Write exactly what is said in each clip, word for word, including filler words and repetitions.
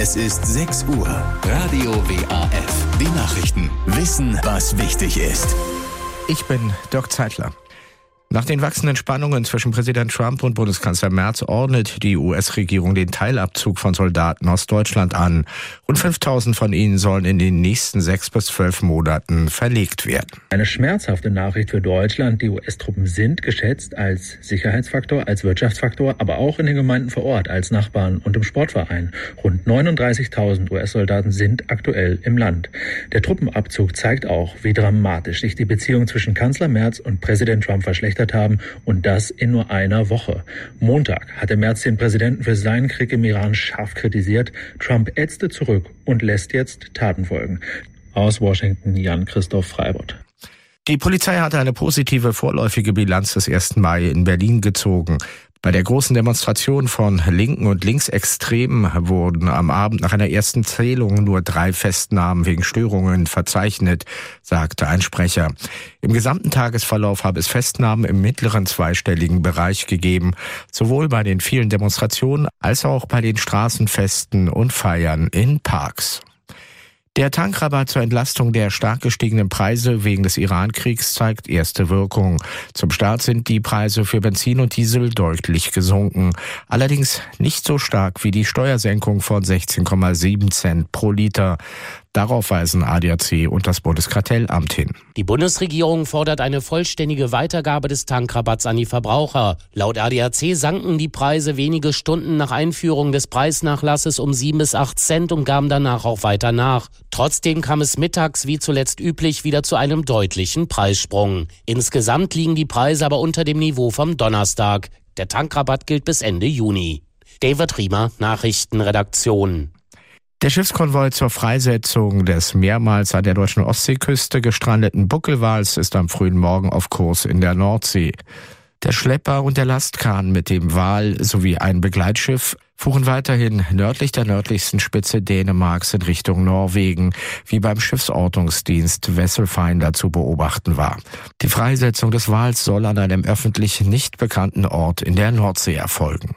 Es ist sechs Uhr. Radio W A F. Die Nachrichten. Wissen, was wichtig ist. Ich bin Dirk Zeitler. Nach den wachsenden Spannungen zwischen Präsident Trump und Bundeskanzler Merz ordnet die U S-Regierung den Teilabzug von Soldaten aus Deutschland an. Rund fünftausend von ihnen sollen in den nächsten sechs bis zwölf Monaten verlegt werden. Eine schmerzhafte Nachricht für Deutschland. Die U S-Truppen sind geschätzt als Sicherheitsfaktor, als Wirtschaftsfaktor, aber auch in den Gemeinden vor Ort, als Nachbarn und im Sportverein. Rund neununddreißigtausend U S-Soldaten sind aktuell im Land. Der Truppenabzug zeigt auch, wie dramatisch sich die Beziehung zwischen Kanzler Merz und Präsident Trump verschlechtert haben, und das in nur einer Woche. Montag hatte Merz den Präsidenten für seinen Krieg im Iran scharf kritisiert. Trump ätzte zurück und lässt jetzt Taten folgen. Aus Washington, Jan-Christoph Freibott. Die Polizei hatte eine positive vorläufige Bilanz des ersten Mai in Berlin gezogen. Bei der großen Demonstration von Linken und Linksextremen wurden am Abend nach einer ersten Zählung nur drei Festnahmen wegen Störungen verzeichnet, sagte ein Sprecher. Im gesamten Tagesverlauf habe es Festnahmen im mittleren zweistelligen Bereich gegeben, sowohl bei den vielen Demonstrationen als auch bei den Straßenfesten und Feiern in Parks. Der Tankrabatt zur Entlastung der stark gestiegenen Preise wegen des Iran-Kriegs zeigt erste Wirkung. Zum Start sind die Preise für Benzin und Diesel deutlich gesunken. Allerdings nicht so stark wie die Steuersenkung von sechzehn Komma sieben Cent pro Liter. Darauf weisen A D A C und das Bundeskartellamt hin. Die Bundesregierung fordert eine vollständige Weitergabe des Tankrabatts an die Verbraucher. Laut A D A C sanken die Preise wenige Stunden nach Einführung des Preisnachlasses um sieben bis acht Cent und gaben danach auch weiter nach. Trotzdem kam es mittags, wie zuletzt üblich, wieder zu einem deutlichen Preissprung. Insgesamt liegen die Preise aber unter dem Niveau vom Donnerstag. Der Tankrabatt gilt bis Ende Juni. David Riemer, Nachrichtenredaktion. Der Schiffskonvoi zur Freisetzung des mehrmals an der deutschen Ostseeküste gestrandeten Buckelwals ist am frühen Morgen auf Kurs in der Nordsee. Der Schlepper und der Lastkahn mit dem Wal sowie ein Begleitschiff fuhren weiterhin nördlich der nördlichsten Spitze Dänemarks in Richtung Norwegen, wie beim Schiffsortungsdienst Vesselfinder zu beobachten war. Die Freisetzung des Wals soll an einem öffentlich nicht bekannten Ort in der Nordsee erfolgen.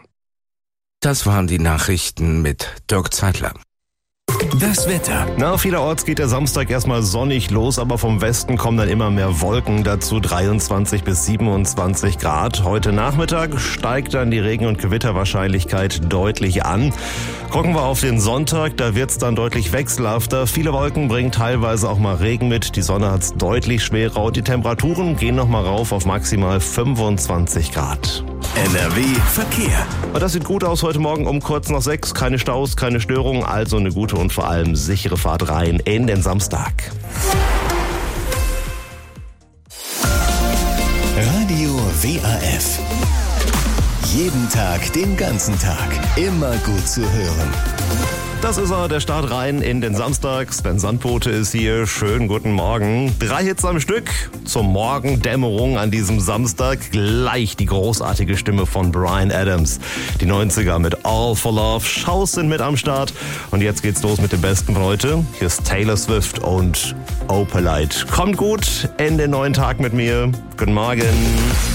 Das waren die Nachrichten mit Dirk Zeitler. Das Wetter. Na, vielerorts geht der Samstag erstmal sonnig los, aber vom Westen kommen dann immer mehr Wolken, dazu dreiundzwanzig bis siebenundzwanzig Grad. Heute Nachmittag steigt dann die Regen- und Gewitterwahrscheinlichkeit deutlich an. Gucken wir auf den Sonntag, da wird's dann deutlich wechselhafter. Viele Wolken bringen teilweise auch mal Regen mit, die Sonne hat's deutlich schwerer und die Temperaturen gehen nochmal rauf auf maximal fünfundzwanzig Grad. N R W Verkehr. Aber das sieht gut aus heute Morgen um kurz nach sechs. Keine Staus, keine Störungen, also eine gute und vor allem sichere Fahrt rein in den Samstag. Radio W A F. Jeden Tag, den ganzen Tag. Immer gut zu hören. Das ist er, der Start rein in den Samstag. Sven Sandbote ist hier. Schönen guten Morgen. Drei Hits am Stück zur Morgendämmerung an diesem Samstag. Gleich die großartige Stimme von Bryan Adams. Die neunziger mit All for Love. Shows sind mit am Start. Und jetzt geht's los mit dem Besten von heute. Hier ist Taylor Swift und Opalite. Kommt gut in den neuen Tag mit mir. Guten Morgen.